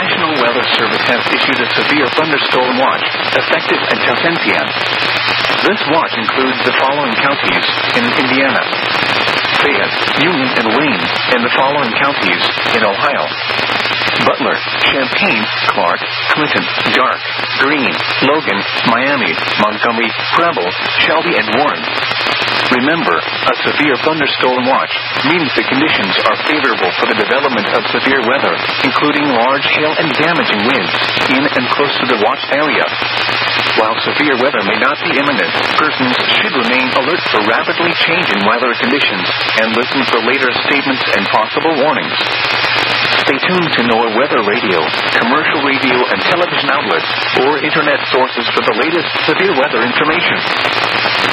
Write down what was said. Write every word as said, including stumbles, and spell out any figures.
National Weather Service has issued a severe thunderstorm watch, effective until ten p.m. This watch includes the following counties in Indiana: Fayette, Union, and Wayne, and the following counties in Ohio: Butler, Champaign, Clark, Clinton, Dark, Greene, Logan, Miami, Montgomery, Preble, Shelby, and Warren. Remember, a severe thunderstorm watch means the conditions are favorable for the development of severe weather, including large hail and damaging winds in and close to the watch area. While severe weather may not be imminent, persons should remain alert for rapidly changing weather conditions and listen for later statements and possible warnings. Stay tuned to NOAA Weather Radio, commercial radio and television outlets, or internet sources for the latest severe weather information.